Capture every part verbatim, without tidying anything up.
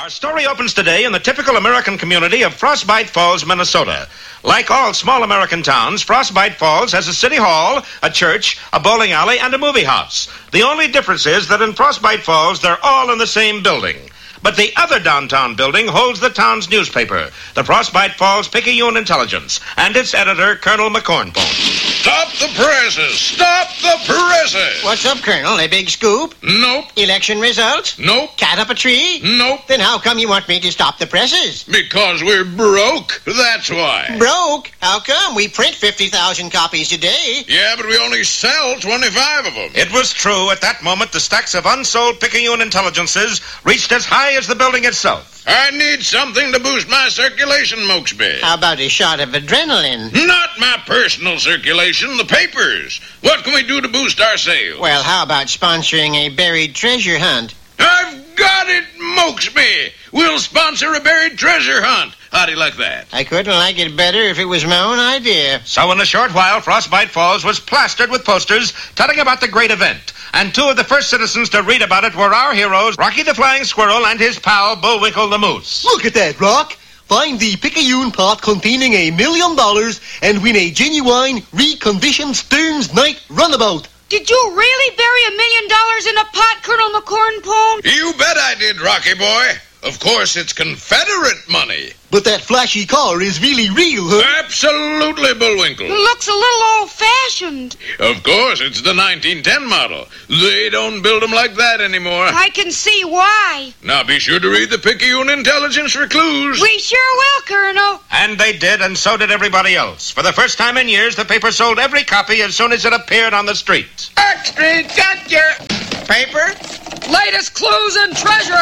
Our story opens today in the typical American community of Frostbite Falls, Minnesota. Like all small American towns, Frostbite Falls has a city hall, a church, a bowling alley, and a movie house. The only difference is that in Frostbite Falls, they're all in the same building. But the other downtown building holds the town's newspaper, the Frostbite Falls Picayune Intelligence, and its editor, Colonel McCornpone. Stop the presses! Stop the presses! What's up, Colonel? A big scoop? Nope. Election results? Nope. Cat up a tree? Nope. Then how come you want me to stop the presses? Because we're broke. That's why. Broke? How come? We print fifty thousand copies a day. Yeah, but we only sell twenty-five of them. It was true. At that moment, the stacks of unsold Picayune Intelligences reached as high as the building itself. I need something to boost my circulation, Mokesby. How about a shot of adrenaline? Not my personal circulation, the papers. What can we do to boost our sales? Well, how about sponsoring a buried treasure hunt? I've got it, Mokesby. We'll sponsor a buried treasure hunt. How do you like that? I couldn't like it better if it was my own idea. So in a short while, Frostbite Falls was plastered with posters telling about the great event. And two of the first citizens to read about it were our heroes, Rocky the Flying Squirrel and his pal, Bullwinkle the Moose. Look at that, Rock. Find the Picayune pot containing a million dollars and win a genuine, reconditioned Stearns Night runabout. Did you really bury a million dollars in a pot, Colonel McCornpone? You bet I did, Rocky boy. Of course, it's Confederate money. But that flashy car is really real, huh? Absolutely, Bullwinkle. It looks a little old-fashioned. Of course, it's the nineteen ten model. They don't build them like that anymore. I can see why. Now be sure to read the Picayune Intelligence for clues. We sure will, Colonel. And they did, and so did everybody else. For the first time in years, the paper sold every copy as soon as it appeared on the street. Extra, got your paper? Latest clues and treasure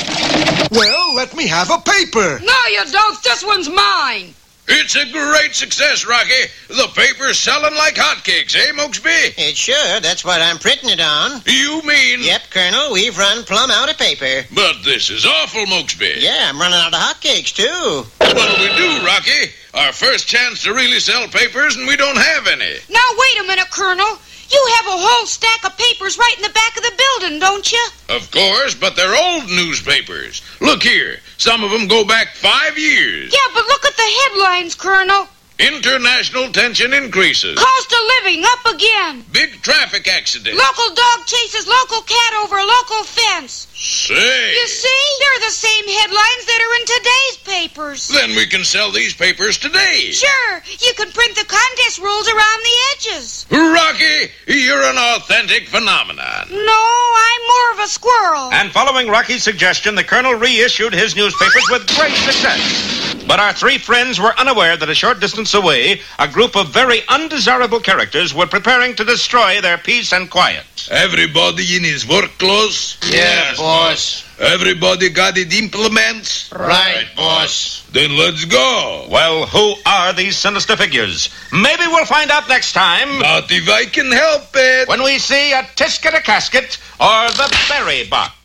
hunt. Well, let me have a paper. No, you don't. This one's mine. It's a great success, Rocky. The paper's selling like hotcakes, eh, Mokesby? It sure. That's what I'm printing it on. You mean? Yep, Colonel. We've run plumb out of paper. But this is awful, Mokesby. Yeah, I'm running out of hotcakes, too. What'll we do, Rocky? Our first chance to really sell papers, and we don't have any. Now, wait a minute, Colonel. You have a whole stack of papers right in the back of the building, don't you? Of course, but they're old newspapers. Look here. Some of them go back five years. Yeah, but look at the headlines, Colonel. International tension increases. Cost of living up again. Big traffic accident. Local dog chases local cat over a local fence. Say. You see? They're the same headlines that are in today's papers. Then we can sell these papers today. Sure. You can print the contest rules around the edges. Rocky, you're an authentic phenomenon. No, I'm more of a squirrel. And following Rocky's suggestion, the Colonel reissued his newspapers with great success. But our three friends were unaware that a short distance away, a group of very undesirable characters were preparing to destroy their peace and quiet. Everybody in his work clothes? Yeah, boss. Everybody got his implements? Right, boss. Then let's go. Well, who are these sinister figures? Maybe we'll find out next time. Not if I can help it. When we see a Tisket a Casket or the Berry Box.